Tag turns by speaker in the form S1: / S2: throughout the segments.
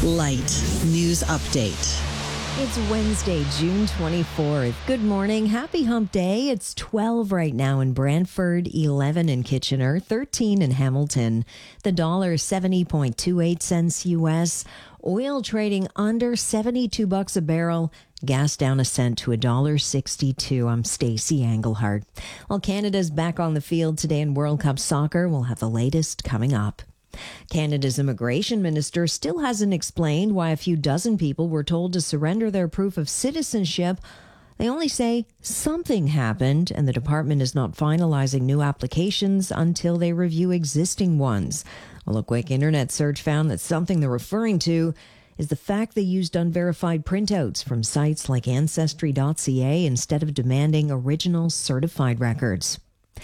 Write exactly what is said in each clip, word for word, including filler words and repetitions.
S1: Light News Update.
S2: It's Wednesday, June twenty-fourth. Good morning. Happy hump day. It's twelve right now in Brantford, eleven in Kitchener, thirteen in Hamilton. The dollar seventy point two eight cents U S. Oil trading under seventy-two bucks a barrel. Gas down a cent to one dollar sixty-two. I'm Stacey Englehart. While Canada's back on the field today in World Cup soccer, we'll have the latest coming up. Canada's immigration minister still hasn't explained why a few dozen people were told to surrender their proof of citizenship. They only say something happened, and the department is not finalizing new applications until they review existing ones. Well, a quick internet search found that something they're referring to is the fact they used unverified printouts from sites like ancestry dot c a instead of demanding original certified records.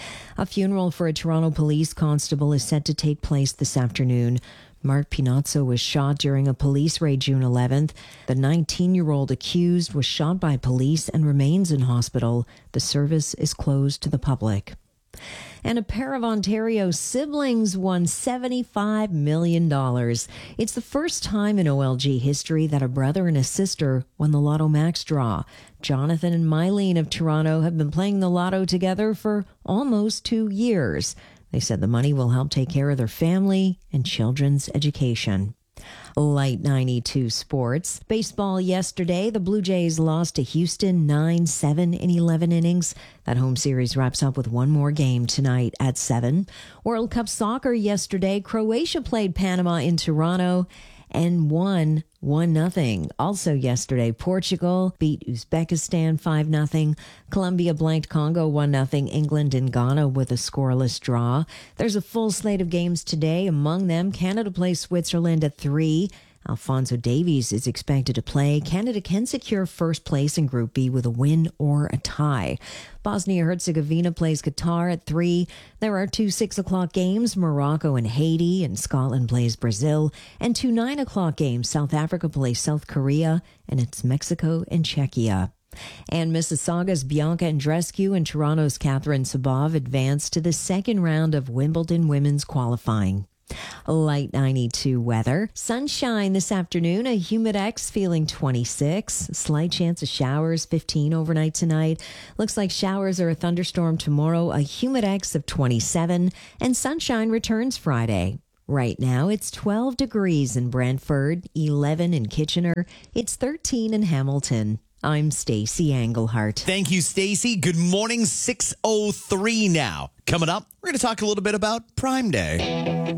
S2: A funeral for a Toronto police constable is set to take place this afternoon. Mark Pinozzo was shot during a police raid June eleventh. The nineteen-year-old accused was shot by police and remains in hospital. The service is closed to the public. And a pair of Ontario siblings won seventy-five million dollars. It's the first time in O L G history that a brother and a sister won the Lotto Max draw. Jonathan and Mylene of Toronto have been playing the Lotto together for almost two years. They said the money will help take care of their family and children's education. Light ninety-two sports. Baseball yesterday, the Blue Jays lost to Houston nine seven in eleven innings. That home series wraps up with one more game tonight at seven. World Cup soccer yesterday, Croatia played Panama in Toronto and won one nothing. Also yesterday, Portugal beat Uzbekistan five nothing. Colombia blanked Congo one nothing. England and Ghana with a scoreless draw. There's a full slate of games today. Among them, Canada plays Switzerland at three. Alphonso Davies is expected to play. Canada can secure first place in Group B with a win or a tie. Bosnia-Herzegovina plays Qatar at three. There are two six o'clock games, Morocco and Haiti, and Scotland plays Brazil. And two nine o'clock games, South Africa plays South Korea, and it's Mexico and Czechia. And Mississauga's Bianca Andreescu and Toronto's Catherine Sabov advanced to the second round of Wimbledon women's qualifying. Light ninety-two weather. Sunshine this afternoon, a Humidex feeling twenty-six. Slight chance of showers, fifteen overnight tonight. Looks like showers or a thunderstorm tomorrow, a Humidex of twenty-seven. And sunshine returns Friday. Right now, it's twelve degrees in Brantford, eleven in Kitchener. It's thirteen in Hamilton. I'm Stacey Englehart.
S3: Thank you, Stacey. Good morning, six oh three now. Coming up, we're going to talk a little bit about Prime Day.